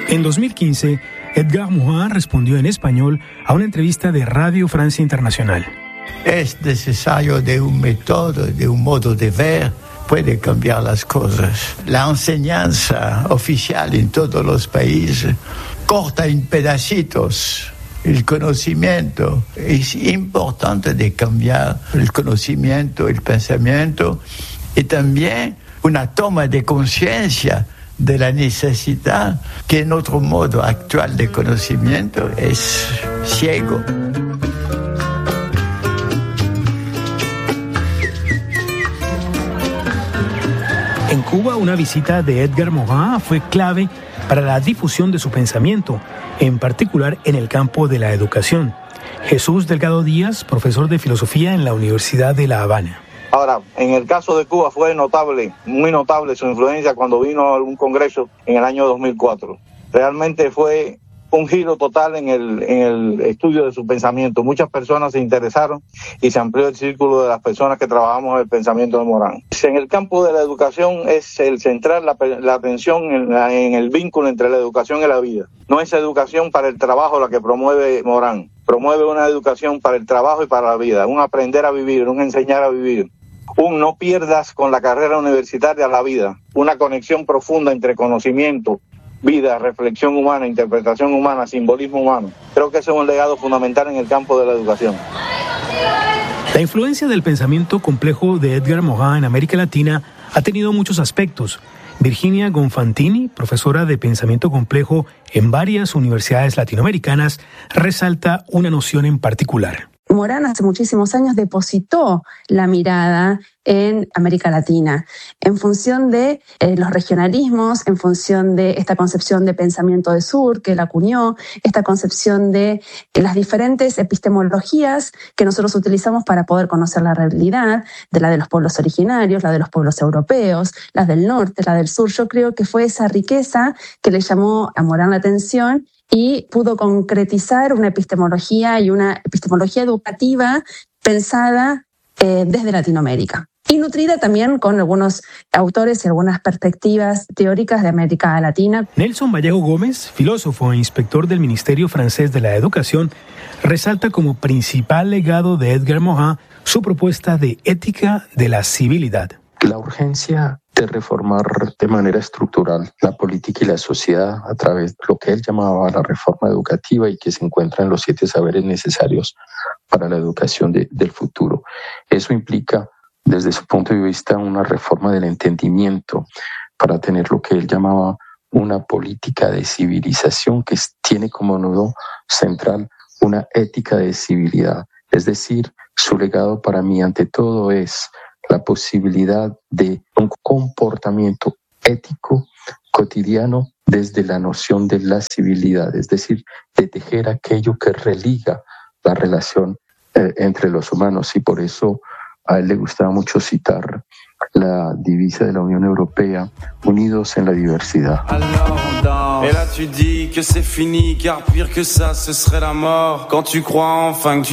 En 2015, Edgar Morin respondió en español a una entrevista de Radio Francia Internacional. Es necesario de un método, de un modo de ver, puede cambiar las cosas. La enseñanza oficial en todos los países corta en pedacitos el conocimiento. Es importante de cambiar el conocimiento, el pensamiento y también una toma de conciencia de la necesidad que nuestro modo actual de conocimiento es ciego. En Cuba, una visita de Edgar Morin fue clave para la difusión de su pensamiento, en particular en el campo de la educación. Jesús Delgado Díaz, profesor de filosofía en la Universidad de La Habana. Ahora, en el caso de Cuba fue notable, muy notable su influencia cuando vino a algún congreso en el año 2004. Realmente fue un giro total en el estudio de su pensamiento. Muchas personas se interesaron y se amplió el círculo de las personas que trabajamos en el pensamiento de Morin. En el campo de la educación es el centrar la atención en el vínculo entre la educación y la vida. No es educación para el trabajo la que promueve Morin. Promueve una educación para el trabajo y para la vida, un aprender a vivir, un enseñar a vivir. Un no pierdas con la carrera universitaria la vida, una conexión profunda entre conocimiento, vida, reflexión humana, interpretación humana, simbolismo humano. Creo que ese es un legado fundamental en el campo de la educación. La influencia del pensamiento complejo de Edgar Morin en América Latina ha tenido muchos aspectos. Virginia Gonfantini, profesora de pensamiento complejo en varias universidades latinoamericanas, resalta una noción en particular. Morin hace muchísimos años depositó la mirada en América Latina, en función de los regionalismos, en función de esta concepción de pensamiento de sur que él acuñó, esta concepción de las diferentes epistemologías que nosotros utilizamos para poder conocer la realidad, de la de los pueblos originarios, la de los pueblos europeos, las del norte, la del sur. Yo creo que fue esa riqueza que le llamó a Morin la atención y pudo concretizar una epistemología y una epistemología educativa pensada desde Latinoamérica. Y nutrida también con algunos autores y algunas perspectivas teóricas de América Latina. Nelson Vallejo Gómez, filósofo e inspector del Ministerio Francés de la Educación, resalta como principal legado de Edgar Morin su propuesta de ética de la civilidad. La urgencia de reformar de manera estructural la política y la sociedad a través de lo que él llamaba la reforma educativa y que se encuentra en los 7 saberes necesarios para la educación del futuro. Eso implica, desde su punto de vista, una reforma del entendimiento para tener lo que él llamaba una política de civilización que tiene como nudo central una ética de civilidad. Es decir, su legado para mí ante todo es la posibilidad de un comportamiento ético cotidiano desde la noción de la civilidad, es decir, de tejer aquello que religa la relación entre los humanos. Y por eso a él le gustaba mucho citar la divisa de la Unión Europea, unidos en la diversidad. Et là tu dis que c'est fini, car pire que ça, ce serait la mort. Quand tu crois enfin que